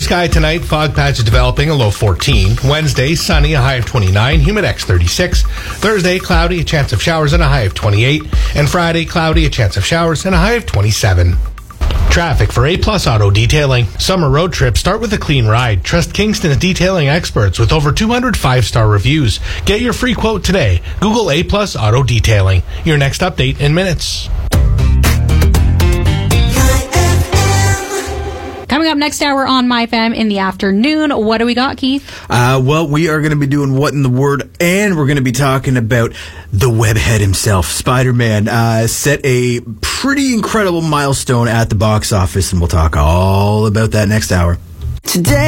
sky tonight. Fog patches developing, a low 14. Wednesday, sunny, a high of 29. Humidex 36. Thursday, cloudy, a chance of showers, and a high of 28. And Friday, cloudy, a chance of showers, and a high of 27. Traffic for A-Plus Auto Detailing. Summer road trips start with a clean ride. Trust Kingston's detailing experts with over 200 5-star reviews. Get your free quote today. Google A-Plus Auto Detailing. Your next update in minutes. Coming up next hour on MyFM in the afternoon, what do we got, Keith? Well, we are going to be doing What in the Word, and we're going to be talking about the webhead himself, Spider-Man. Set a pretty incredible milestone at the box office, and we'll talk all about that next hour. Today